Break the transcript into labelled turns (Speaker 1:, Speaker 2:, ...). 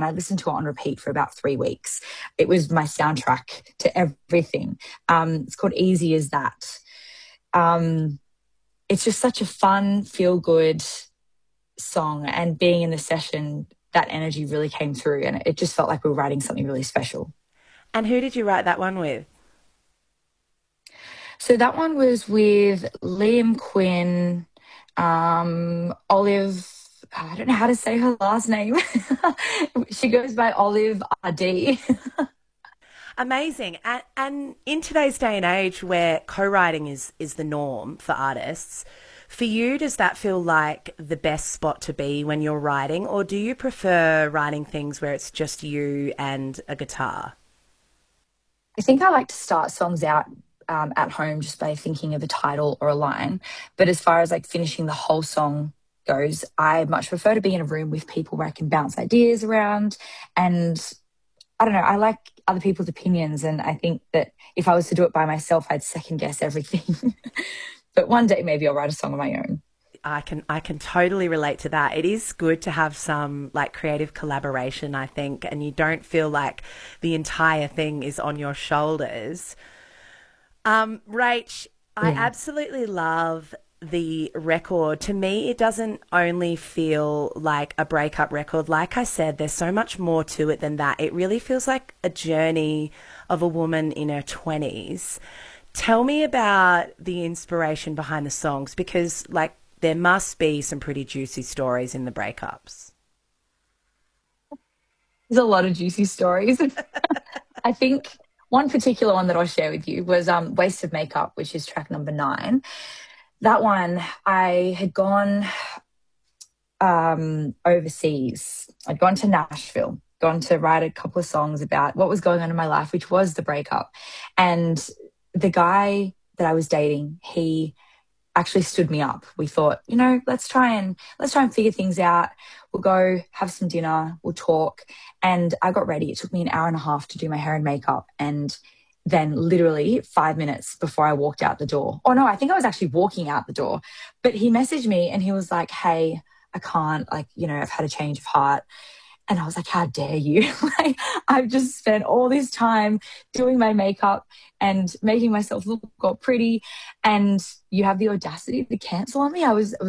Speaker 1: and I listened to it on repeat for about 3 weeks. It was my soundtrack to everything. It's called Easy as That. It's just such a fun, feel-good song, and being in the session, that energy really came through, and it just felt like we were writing something really special.
Speaker 2: And who did you write that one with?
Speaker 1: So that one was with Liam Quinn, Olive. I don't know how to say her last name. She goes by Olive RD.
Speaker 2: Amazing. And in today's day and age where co-writing is the norm for artists, for you, does that feel like the best spot to be when you're writing, or do you prefer writing things where it's just you and a guitar?
Speaker 1: I think I like to start songs out at home just by thinking of a title or a line. But as far as like finishing the whole song goes, I much prefer to be in a room with people where I can bounce ideas around. And I don't know, I like other people's opinions. And I think that if I was to do it by myself, I'd second guess everything. But one day maybe I'll write a song of my own.
Speaker 2: I can totally relate to that. It is good to have some like creative collaboration, I think, and you don't feel like the entire thing is on your shoulders. Rach, I
Speaker 1: Yeah.
Speaker 2: absolutely love the record. To me, it doesn't only feel like a breakup record. Like I said, there's so much more to it than that. It really feels like a journey of a woman in her 20s. Tell me about the inspiration behind the songs, because, like, there must be some pretty juicy stories in the breakups.
Speaker 1: There's a lot of juicy stories. I think one particular one that I'll share with you was Waste of Makeup, which is track number 9. That one, I had gone overseas. I'd gone to Nashville, gone to write a couple of songs about what was going on in my life, which was the breakup. And the guy that I was dating, he actually stood me up. We thought, let's try and figure things out. We'll go have some dinner, we'll talk. And I got ready. It took me an hour and a half to do my hair and makeup. And then literally 5 minutes before I walked out the door. Oh no, I think I was actually walking out the door. But he messaged me and he was like, "Hey, I can't, I've had a change of heart." And I was like, "How dare you?" Like, I've just spent all this time doing my makeup and making myself look all pretty, and you have the audacity to cancel on me. I was